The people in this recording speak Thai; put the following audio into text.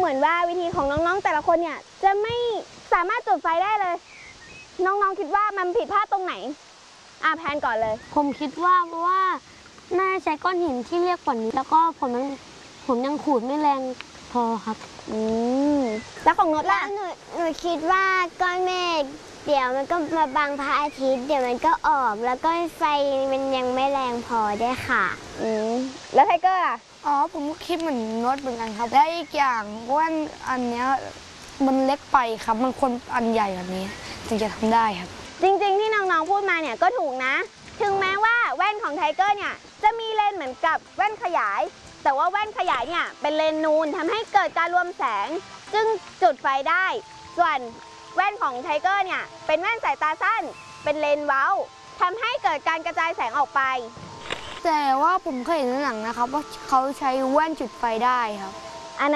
มือนว่าวิธีของน้องๆแต่ละคนเนี่ยจะไม่สามารถจุดไฟได้เลยน้องๆคิดว่ามันผิดพลาดตรงไหนแพนก่อนเลยผมคิดว่าเพราะว่าน่าใช้ก้อนหินที่เรียกกว่านี้แล้วก็ผมยังขูดไม่แรงพอครับแล้วของโน้ตล่ะหนูคิดว่าก้อนเมฆเดี๋ยวมันก็มาบังพระอาทิตย์เดี๋ยวมันก็ออกแล้วก็ไฟมันยังไม่แรงพอด้วยค่ะแล้วไทเกอร์ล่ะผมคิดเหมือนโน้ตเหมือนกันครับและอีกอย่างว่าอันเนี้ยมันเล็กไปครับมันควรอันใหญ่กว่านี้ถึงจะทำได้ครับจริงๆที่น้องๆพูดมาเนี่ยก็ถูกนะถึงแม้ว่าแว่นของไทเกอร์เนี่ยจะมีเลนส์เหมือนกับแว่นขยายแต่ว่าแว่นขยายเนี่ยเป็นเลนส์นูนทำให้เกิดการรวมแสงจึงจุดไฟได้ส่วนแว่นของไทเกอร์เนี่ยเป็นแว่นสายตาสั้นเป็นเลนส์เว้าทำให้เกิดการกระจายแสงออกไปแต่ว่าผมเคยเห็นในหนังนะครับว่าเขาใช้แว่นจุดไฟได้ครับ